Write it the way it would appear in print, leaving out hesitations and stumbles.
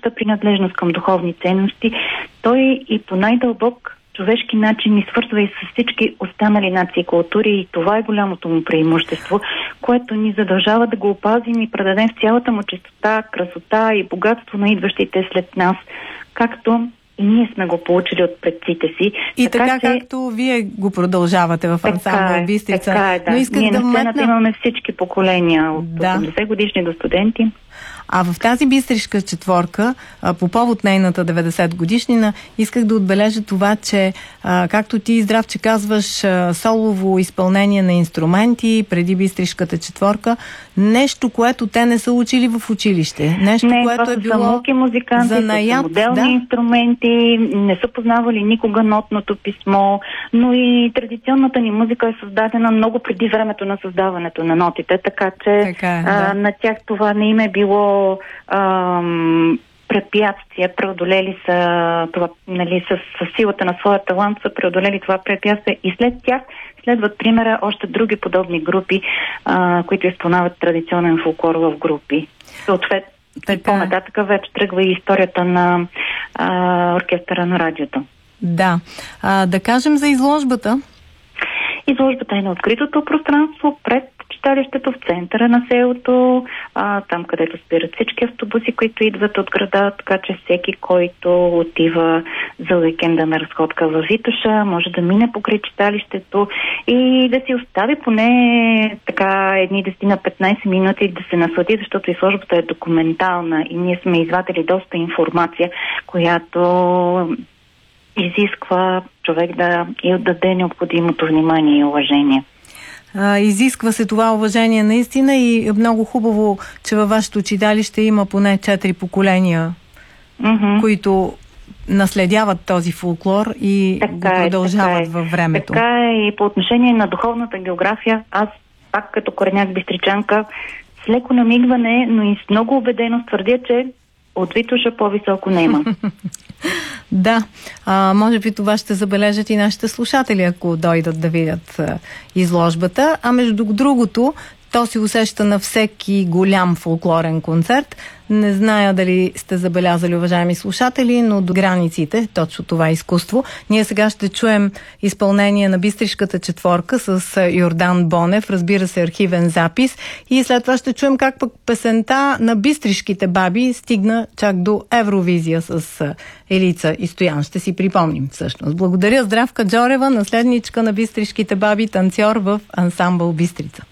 нашата принадлежност към духовни ценности, той и по най-дълбок човешки начин ни свързва и с всички останали нации и култури, и това е голямото му преимущество, което ни задължава да го опазим и предадем в цялата му чистота, красота и богатство на идващите след нас, както и ние сме го получили от предците си. И така както вие го продължавате в ансамбъл Бистрица. Така е, да. Но исках ние да на сцената имаме всички поколения, от 80 годишни до студенти. А в тази бистришка четворка, по повод нейната 90 годишнина, исках да отбележа това, че както ти, Здравче, казваш, солово изпълнение на инструменти преди бистришката четворка, нещо, което те не са учили в училище. Нещо, което е било самуки музиканти, занаят, моделни инструменти, не са познавали никога нотното писмо, но и традиционната ни музика е създадена много преди времето на създаването на нотите, така че на тях това не им е било препятствия, преодолели са това, нали, с силата на своя талант са преодолели това препятствие и след тях следват примера още други подобни групи, които изпълняват традиционен фолклор в групи. Съответно, по-нататък вече тръгва и историята на оркестъра на радиото. Да. Да кажем за изложбата. Изложбата е на откритото пространство пред читалището, в центъра на селото, там където спират всички автобуси, които идват от града, така че всеки, който отива за уикенда на разходка във Витоша, може да мине покрай читалището и да си остави поне така едни 10-15 минути да се наслади, защото изложбата е документална и ние сме извадили доста информация, която изисква човек да и отдаде необходимото внимание и уважение. Изисква се това уважение наистина и много хубаво, че във вашето читалище има поне 4 поколения, които наследяват този фолклор и го продължават във времето. Така е и по отношение на духовната география. Аз пак като кореняк бистричанка с леко намигване, но и с много убеденост твърдя, че от Витоша по-високо не има. Да, може би това ще забележат и нашите слушатели, ако дойдат да видят изложбата. А между другото, то се усеща на всеки голям фолклорен концерт. Не зная дали сте забелязали, уважаеми слушатели, но до границите, точно това изкуство. Ние сега ще чуем изпълнение на Бистришката четворка с Йордан Бонев, разбира се, архивен запис. И след това ще чуем как пък песента на Бистришките баби стигна чак до Евровизия с Елица и Стоян. Ще си припомним всъщност. Благодаря, Здравка Джорева, наследничка на Бистришките баби, танцор в ансамбъл Бистрица.